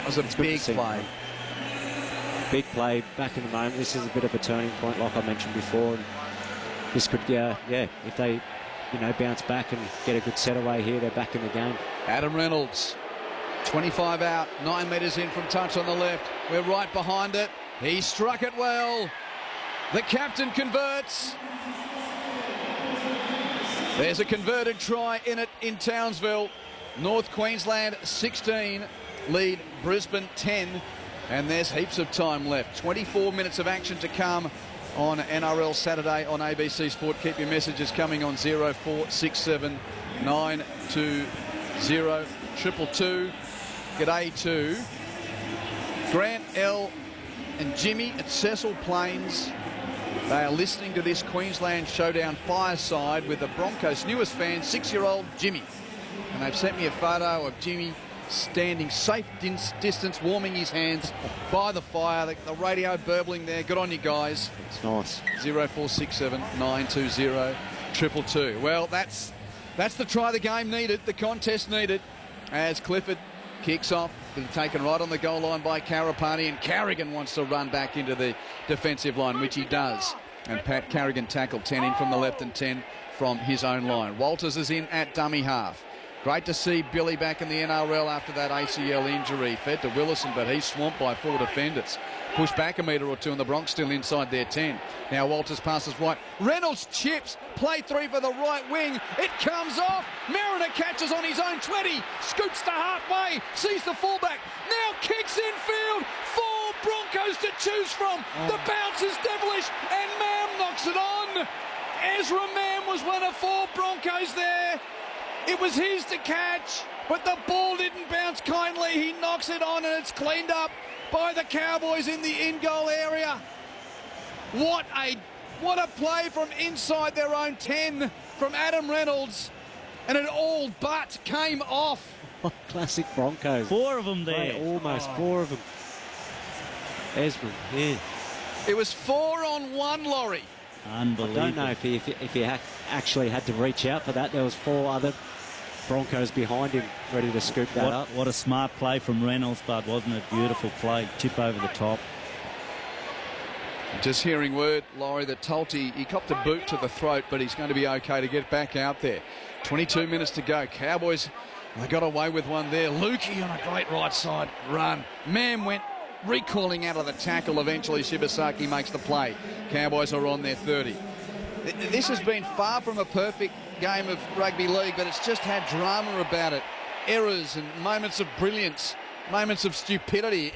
That was a big play. Big play back in the moment. This is a bit of a turning point, like I mentioned before. And this could, if they, bounce back and get a good set away here, they're back in the game. Adam Reynolds, 25 out, 9 metres in from touch on the left. We're right behind it. He struck it well. The captain converts. There's a converted try in it in Townsville. North Queensland 16, lead Brisbane 10. And there's heaps of time left. 24 minutes of action to come on NRL Saturday on ABC Sport. Keep your messages coming on 0467 920 222. G'day to Grant L and Jimmy at Cecil Plains. They are listening to this Queensland Showdown fireside with the Broncos' newest fan, 6-year-old Jimmy. And they've sent me a photo of Jimmy standing safe distance, warming his hands by the fire. The radio burbling there. Good on you guys. It's nice. 0467 920 222. Well, that's the try the game needed, the contest needed, as Clifford kicks off. Been taken right on the goal line by Karapani, and Carrigan wants to run back into the defensive line, which he does. And Pat Carrigan tackled 10 in from the left and 10 from his own line. Walters is in at dummy half. Great to see Billy back in the NRL after that ACL injury. Fed to Willison, but he's swamped by 4 defenders. Pushed back a metre or two, and the Bronx still inside their 10. Now Walters passes right. Reynolds chips. Play 3 for the right wing. It comes off. Mariner catches on his own 20. Scoots to halfway. Sees the fullback. Now kicks infield. 4 Broncos to choose from. The bounce is devilish, and Mam knocks it on. Ezra Mam was one of 4 Broncos there. It was his to catch, but the ball didn't bounce kindly. He knocks it on, and it's cleaned up by the Cowboys in the in-goal area. What a play from inside their own 10 from Adam Reynolds, and it all but came off. Classic Broncos. 4 of them there. Almost 4 of them. Esmond, yeah. It was 4 on 1, Laurie. I Unbelievable. don't know if he actually had to reach out for that. There was 4 other Broncos behind him ready to scoop that up. What a smart play from Reynolds, Bud, wasn't it? Beautiful play. Chip over the top. Just hearing word, Laurie, that Tulty, he copped a boot to the throat, but he's going to be okay to get back out there. 22 minutes to go. Cowboys, they got away with one there. Lukey on a great right side run. Mam went recalling out of the tackle. Eventually Shibasaki makes the play. Cowboys are on their 30. This has been far from a perfect game of rugby league, but it's just had drama about it. Errors and moments of brilliance, moments of stupidity.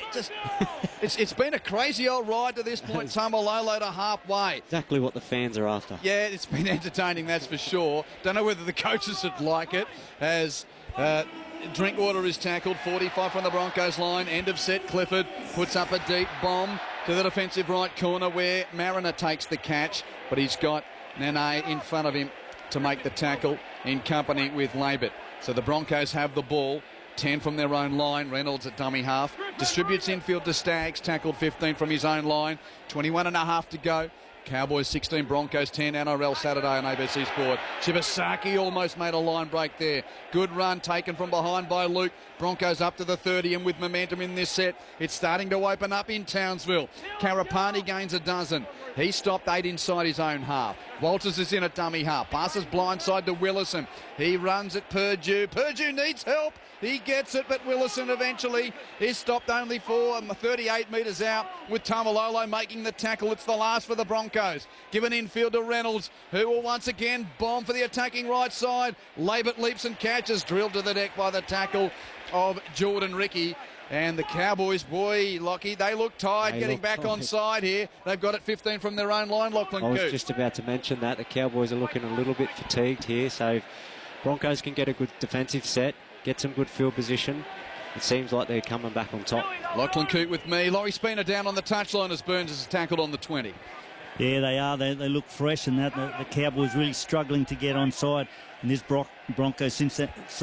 It's been a crazy old ride to this point. Tamalolo to halfway. Exactly what the fans are after. Yeah, it's been entertaining, that's for sure. Don't know whether the coaches would like it, as Drinkwater is tackled, 45 from the Broncos line. End of set, Clifford puts up a deep bomb to the defensive right corner where Mariner takes the catch, but he's got Nene in front of him to make the tackle in company with Labert. So the Broncos have the ball. 10 from their own line. Reynolds at dummy half. Distributes infield to Staggs. Tackled 15 from his own line. 21 and a half to go. Cowboys 16, Broncos 10, NRL Saturday on ABC Sport. Shibasaki almost made a line break there. Good run taken from behind by Luke. Broncos up to the 30 and with momentum in this set. It's starting to open up in Townsville. Karapani gains a dozen. He stopped 8 inside his own half. Walters is in at dummy half. Passes blindside to Willison. He runs at Purdue. Purdue needs help. He gets it, but Willison eventually is stopped only for 38 metres out with Tamalolo making the tackle. It's the last for the Broncos. Given infield to Reynolds, who will once again bomb for the attacking right side. Labert leaps and catches, drilled to the deck by the tackle of Jordan Ricky. And the Cowboys, boy, Lockie, they look tired getting back on side here. They've got it 15 from their own line, Lachlan Coote. I was just about to mention that. The Cowboys are looking a little bit fatigued here, so if Broncos can get a good defensive set, get some good field position, it seems like they're coming back on top. Lachlan Coote with me. Laurie Spina down on the touchline as Burns is tackled on the 20. Yeah, they are. They look fresh, and that the Cowboys really struggling to get on side. And this Broncos, since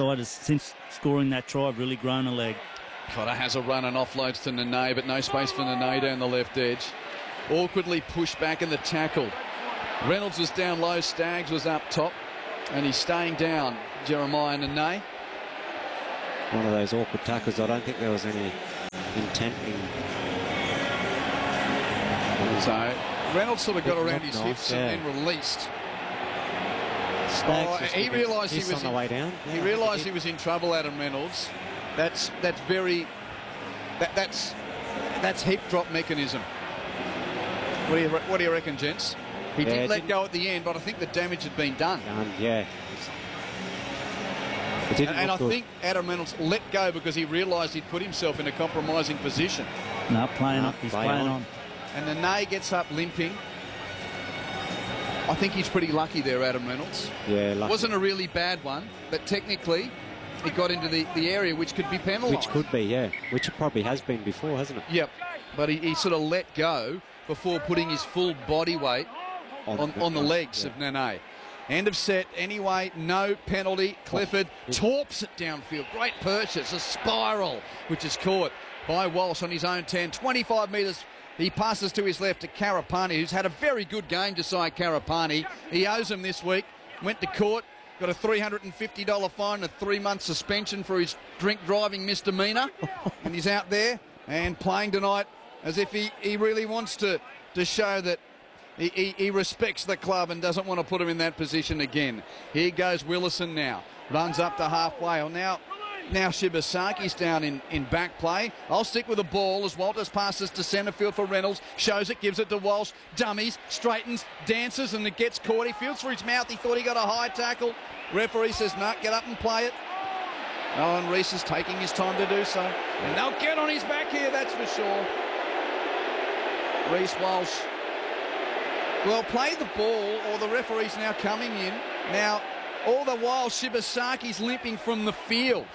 scoring that try, have really grown a leg. Cotter has a run and offloads to Nene, but no space for Nene down the left edge. Awkwardly pushed back in the tackle. Reynolds was down low, Staggs was up top, and he's staying down, Jeremiah Nene. One of those awkward tackles. I don't think there was any intent in. So Reynolds sort of got around his Nice, hips yeah. and then released. Staggs He realised he he's was on the way down. He Yeah, realised did. he was in trouble, Adam Reynolds. That's hip drop mechanism. What do you reckon, gents? He Yeah, did let didn't- go at the end, but I think the damage had been done. Yeah. It didn't And I look good. think Adam Reynolds let go because he realised he'd put himself in a compromising position. No, playing No, up. He's play playing on. on. And Nene gets up limping. I think he's pretty lucky there, Adam Reynolds. Yeah, lucky. Wasn't a really bad one, but technically he got into the area which could be penalised. Which could be, yeah. Which it probably has been before, hasn't it? Yep, but he sort of let go before putting his full body weight on the legs of Nene. End of set anyway, no penalty. Clifford torps it downfield. Great purchase, a spiral, which is caught by Walsh on his own 10. 25 metres, he passes to his left to Karapani, who's had a very good game, Josiah Karapani. He owes him this week. Went to court, got a $350 fine, a 3-month suspension for his drink driving misdemeanour. And he's out there and playing tonight as if he really wants to show that he respects the club and doesn't want to put him in that position again. Here goes Willison now. Runs up to halfway. Well, now Shibasaki's down in back play. I'll stick with the ball as Walters passes to centre field for Reynolds. Shows it, gives it to Walsh. Dummies, straightens, dances, and it gets caught. He feels for his mouth. He thought he got a high tackle. Referee says, no, get up and play it. Owen Reese is taking his time to do so. And they'll get on his back here, that's for sure. Reese Walsh. Well, play the ball, or the referee's now coming in. Now, all the while, Shibasaki's limping from the field.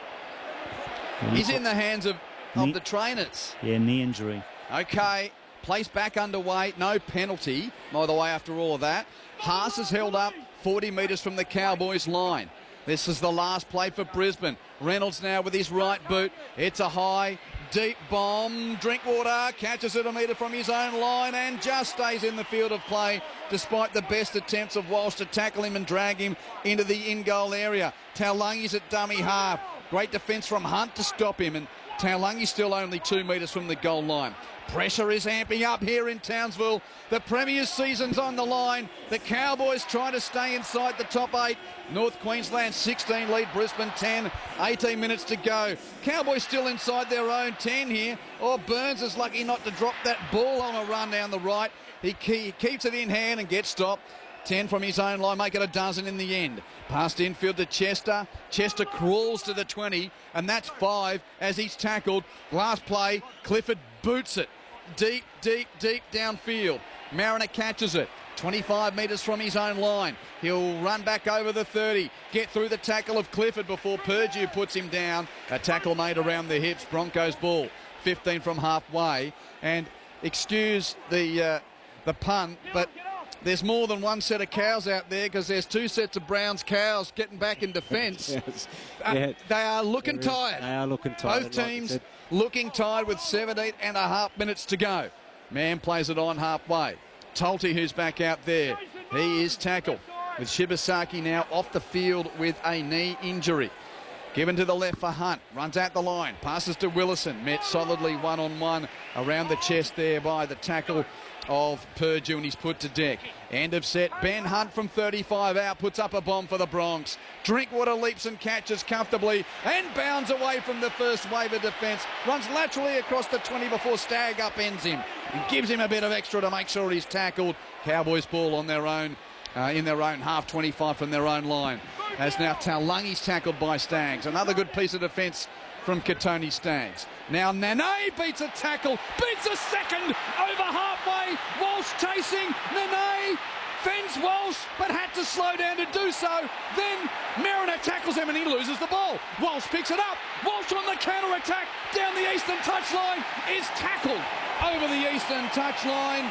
He's in the hands of the trainers. Yeah, knee injury. Okay, place back underway, no penalty, by the way, after all of that. Haas is held up 40 metres from the Cowboys' line. This is the last play for Brisbane. Reynolds now with his right boot. It's a high, deep bomb. Drinkwater catches it a metre from his own line and just stays in the field of play despite the best attempts of Walsh to tackle him and drag him into the in-goal area. Taulangi's at dummy half. Great defence from Hunt to stop him, and Taulangi's still only 2 metres from the goal line. Pressure is amping up here in Townsville. The Premier's season's on the line. The Cowboys try to stay inside the top 8. North Queensland 16 lead, Brisbane 10. 18 minutes to go. Cowboys still inside their own 10 here. Oh, Burns is lucky not to drop that ball on a run down the right. He keeps it in hand and gets stopped. 10 from his own line, make it a dozen in the end. Past infield to Chester. Chester crawls to the 20, and that's 5 as he's tackled. Last play, Clifford boots it. Deep, deep, deep downfield. Mariner catches it. 25 metres from his own line. He'll run back over the 30, get through the tackle of Clifford before Purdue puts him down. A tackle made around the hips. Broncos ball. 15 from halfway. And excuse the pun, but there's more than one set of cows out there because there's 2 sets of Browns cows getting back in defence. Yes. Yeah. They are looking tired. They are looking tired. Both teams looking tired with 17.5 minutes to go. Mann plays it on halfway. Tolte, who's back out there, he is tackled with Shibasaki now off the field with a knee injury. Given to the left for Hunt, runs out the line, passes to Willison, met solidly one-on-one around the chest there by the tackle of Purdue, and he's put to deck. End of set. Ben Hunt from 35 out puts up a bomb for the Bronx. Drinkwater leaps and catches comfortably and bounds away from the first wave of defence. Runs laterally across the 20 before Stagg upends him and gives him a bit of extra to make sure he's tackled. Cowboys ball on their own, in their own half, 25 from their own line. As now Taulangi's tackled by Staggs. Another good piece of defence from Katoni Staggs. Now Nene beats a tackle, beats a second over halfway. Walsh chasing. Nene fends Walsh, but had to slow down to do so. Then Mariner tackles him and he loses the ball. Walsh picks it up. Walsh on the counter-attack down the eastern touchline is tackled over the eastern touchline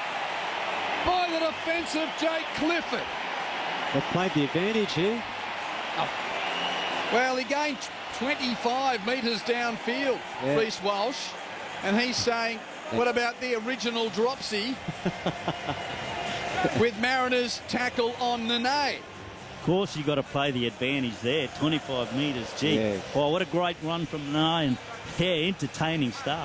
by the defensive Jake Clifford. They've played the advantage here. Oh. Well, he gained 25 metres downfield, Reece Walsh, and he's saying, what about the original dropsy with Mariners tackle on Nene? Of course, you got to play the advantage there. 25 metres, gee. Yeah. Oh, what a great run from Nene. And, yeah, entertaining stuff.